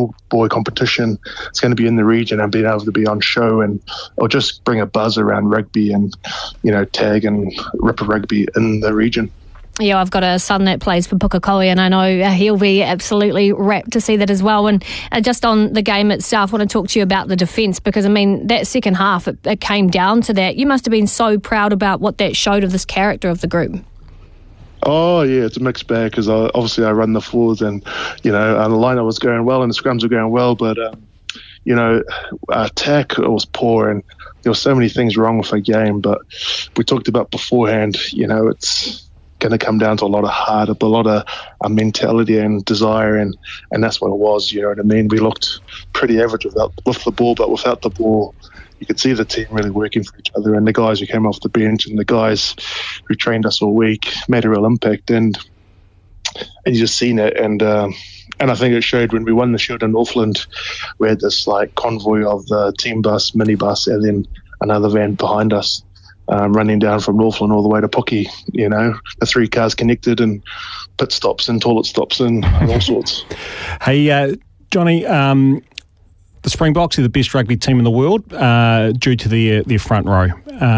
schoolboy competition. It's going to be in the region and being able to be on show, and it'll just bring a buzz around rugby and, tag and ripper rugby in the region. Yeah, I've got a son that plays for Pukekohe, and I know he'll be absolutely rapt to see that as well. And just on the game itself, I want to talk to you about the defence, because, that second half, it came down to that. You must have been so proud about what that showed of this character of the group. Oh, yeah, it's a mixed bag, because obviously I run the forwards, and, the line was going well and the scrums were going well, but, our attack was poor, and there were so many things wrong with our game. But we talked about beforehand, it's going to come down to a lot of heart, a lot of mentality and desire, and that's what it was. You know what I mean? We looked pretty average with the ball, but without the ball, you could see the team really working for each other, and the guys who came off the bench and the guys who trained us all week made a real impact, and you just seen it. And I think it showed when we won the Shield in Northland. We had this convoy of the team bus, minibus, and then another van behind us. Running down from Northland all the way to Puki, the 3 cars connected, and pit stops and toilet stops and all sorts. Hey, Johnny, the Springboks are the best rugby team in the world due to their front row.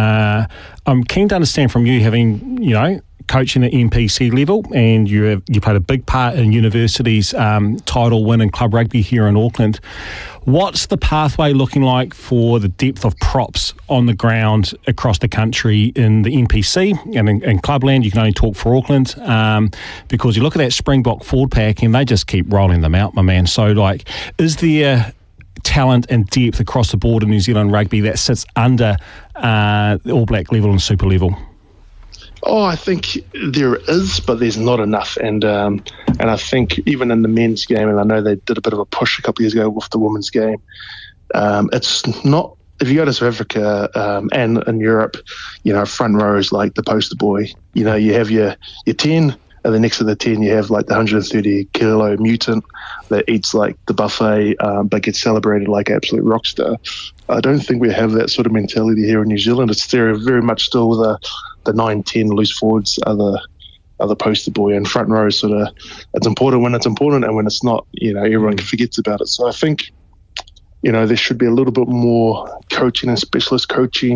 I'm keen to understand from you, having, coaching at NPC level, and you played a big part in university's title win in club rugby here in Auckland. What's the pathway looking like for the depth of props on the ground across the country in the NPC and in clubland? You can only talk for Auckland, because you look at that Springbok forward pack and they just keep rolling them out, my man. So, is there talent and depth across the board in New Zealand rugby that sits under the All Black level and super level? Oh, I think there is, but there's not enough. And I think even in the men's game, and I know they did a bit of a push a couple of years ago with the women's game, it's not, if you go to South Africa and in Europe, front row is like the poster boy. You have your 10, and then next to the 10 you have the 130 kilo mutant that eats the buffet, but gets celebrated like an absolute rock star. I don't think we have that sort of mentality here in New Zealand. It's very much still the 9-10 loose forwards are the poster boy, and front row it's important when it's important, and when it's not, everyone forgets about it. So I think, there should be a little bit more coaching and specialist coaching